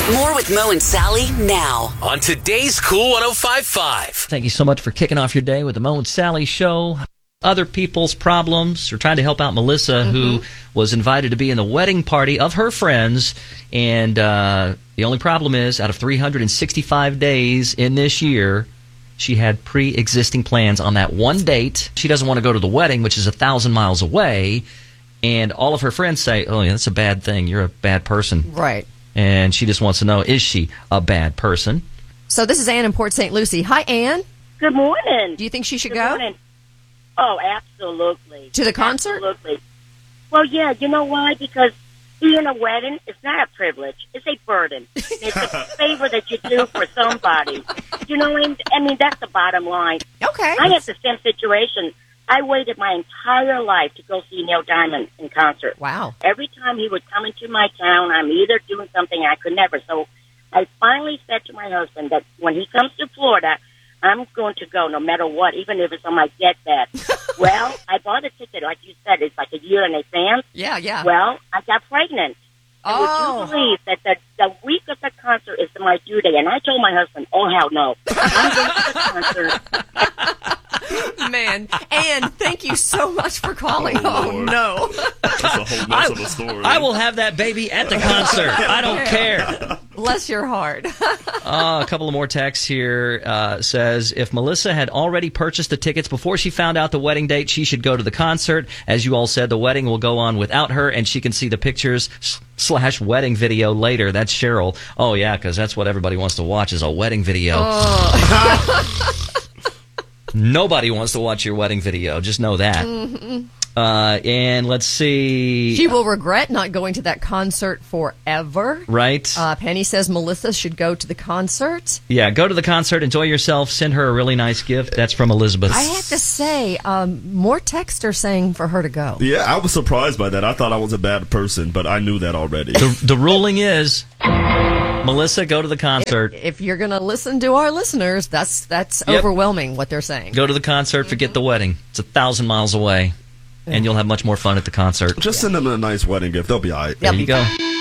More with Mo and Sally now on today's Cool 105.5. Thank you so much for kicking off your day with the Mo and Sally show. Other people's problems. We're trying to help out Melissa, who was invited to be in the wedding party of her friends. And the only problem is, out of 365 days in this year, she had pre-existing plans on that one date. She doesn't want to go to the wedding, which is 1,000 miles away. And all of her friends say, oh, yeah, that's a bad thing. You're a bad person. Right. And she just wants to know, is she a bad person? So this is Ann in Port St. Lucie. Hi, Ann. Good morning. Do you think she should Good go? morning. Oh, absolutely. To the concert? Absolutely. Well, yeah, you know why? Because being a wedding is not a privilege. It's a burden. It's a favor that you do for somebody. You know what I mean? I mean, that's the bottom line. Okay. I had the same situation. I waited my entire life to go see Neil Diamond in concert. Wow. Every time he would come into my town, I'm either doing something I could never. So I finally said to my husband that when he comes to Florida, I'm going to go no matter what, even if it's on my deathbed. Well, I bought a ticket, like you said, it's like a year in advance. Yeah. Well, I got pregnant. Oh. And would you believe that the week of the concert is my due date? And I told my husband, oh, hell no. I'm going to the concert. Man. Ann, thank you so much for calling. Oh, Oh, no. That's a whole mess of a story. I will have that baby at the concert. I don't care. Bless your heart. A couple of more texts here. Says, if Melissa had already purchased the tickets before she found out the wedding date, she should go to the concert. As you all said, the wedding will go on without her, and she can see the pictures / wedding video later. That's Cheryl. Oh, yeah, because that's what everybody wants to watch is a wedding video. Nobody wants to watch your wedding video. Just know that. And let's see. She will regret not going to that concert forever. Right. Penny says Melissa should go to the concert. Yeah, go to the concert, enjoy yourself, send her a really nice gift. That's from Elizabeth. I have to say, more texts are saying for her to go. Yeah, I was surprised by that. I thought I was a bad person, but I knew that already. The ruling is, Melissa, go to the concert. If you're going to listen to our listeners, that's overwhelming what they're saying. Go to the concert, forget the wedding. It's 1,000 miles away, and you'll have much more fun at the concert. Just send them a nice wedding gift. They'll be all right. There you go.